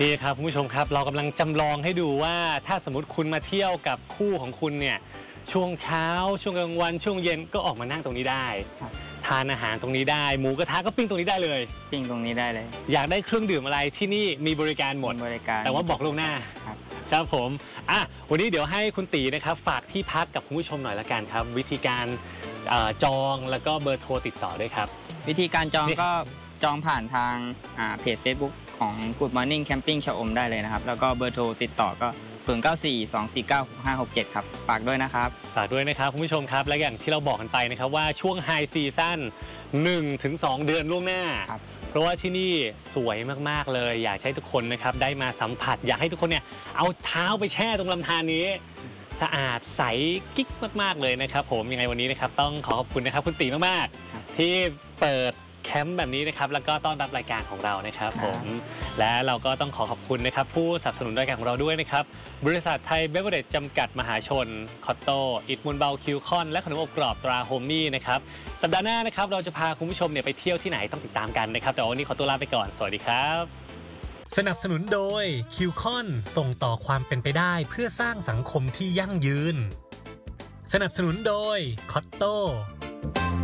นี่ครับคุณผู้ชมครับเรากำลังจำลองให้ดูว่าถ้าสมมติคุณมาเที่ยวกับคู่ของคุณเนี่ยช่วงเช้าช่วงกลางวันช่วงเย็นก็ออกมานั่งตรงนี้ได้ทานอาหารตรงนี้ได้หมูกระทะก็ปิ้งตรงนี้ได้เลยปิ้งตรงนี้ได้เลยอยากได้เครื่องดื่มอะไรที่นี่มีบริการหมดบริการแต่ว่าบอกล่วงหน้าครับผมวันนี้เดี๋ยวให้คุณตีนะครับฝากที่พักกับคุณผู้ชมหน่อยละกันครับวิธีการจองแล้วก็เบอร์โทรติดต่อด้วยครับวิธีการจองก็จองผ่านทางเพจ Facebook ของ Good Morning Camping ชะอมได้เลยนะครับแล้วก็เบอร์โทรติดต่อก็0942496567ครับฝากด้วยนะครับฝากด้วยนะครับคุณผู้ชมครับและอย่างที่เราบอกกันไปนะครับว่าช่วงไฮซีซั่น 1-2 เดือนล่วงหน้าเพราะว่าที่นี่สวยมากๆเลยอยากให้ทุกคนนะครับได้มาสัมผัสอยากให้ทุกคนเนี่ยเอาเท้าไปแช่ตรงลำธารนี้สะอาดใสกิ๊กมากๆเลยนะครับผมยังไงวันนี้นะครับต้องขอขอบคุณนะครับคุณตีมากๆที่เปิดแคมป์แบบนี้นะครับแล้วก็ต้อนรับรายการของเรานะครับผมและเราก็ต้องขอขอบคุณนะครับผู้สนับสนุนรายการของเราด้วยนะครับบริษัทไทยเบเวอเรจจำกัดมหาชนคอตโต้อิฐมูลเบาคิวคอนและขนมอบกรอบตราโฮมมี่นะครับสัปดาห์หน้านะครับเราจะพาคุณผู้ชมเนี่ยไปเที่ยวที่ไหนต้องติดตามกันนะครับแต่วันนี้ขอตัวลาไปก่อนสวัสดีครับสนับสนุนโดยคิวคอนส่งต่อความเป็นไปได้เพื่อสร้างสังคมที่ยั่งยืนสนับสนุนโดยคอตโต้